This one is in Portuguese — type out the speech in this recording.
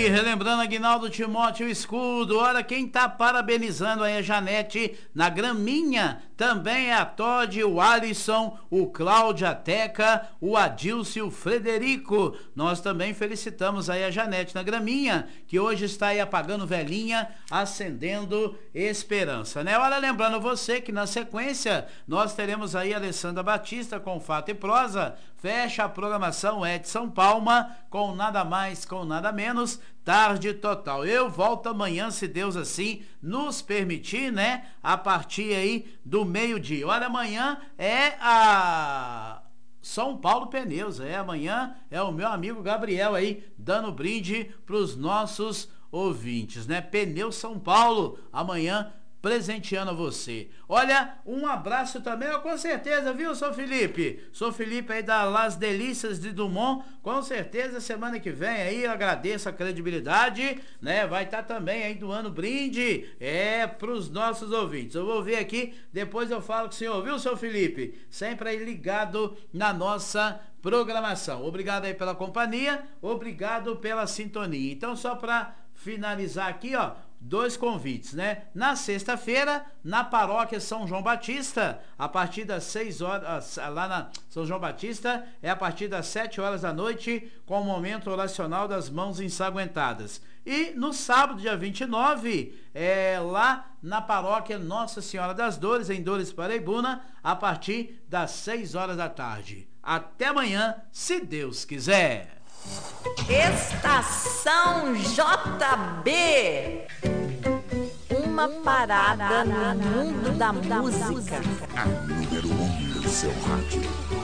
aí, relembrando Aguinaldo Timóteo Escudo. Olha quem tá parabenizando aí a Janete na graminha. Também é a Todd, o Alisson, o Cláudio, a Teca, o Adilson e o Frederico. Nós também felicitamos aí a Janete na graminha, que hoje está aí apagando velhinha, acendendo esperança, né? Olha, lembrando você que na sequência nós teremos aí a Alessandra Batista com Fato e Prosa. Fecha a programação Edson Palma com nada mais, com nada menos, Tarde Total. Eu volto amanhã, se Deus assim nos permitir, né? A partir aí do meio-dia. Olha, amanhã é a São Paulo Pneus, amanhã é o meu amigo Gabriel aí dando brinde para os nossos ouvintes, né? Pneu São Paulo, amanhã presenteando a você. Olha, um abraço também, com certeza, viu, Sou Felipe? Sou Felipe aí da Las Delícias de Dumont, com certeza semana que vem aí eu agradeço a credibilidade, né? Vai estar também aí doando brinde, pros nossos ouvintes. Eu vou ver aqui, depois eu falo com o senhor, viu, Sou Felipe? Sempre aí ligado na nossa programação. Obrigado aí pela companhia, obrigado pela sintonia. Então, só para finalizar aqui, ó, 2 convites, né? Na sexta-feira, na paróquia São João Batista, a partir das 6 horas, lá na São João Batista, a partir das 7 horas da noite, com o momento oracional das mãos ensanguentadas. E no sábado, dia 29, lá na paróquia Nossa Senhora das Dores, em Dores Paraibuna, a partir das 6 horas da tarde. Até amanhã, se Deus quiser. Estação JB, uma parada no mundo da música. A número 1 do seu rádio.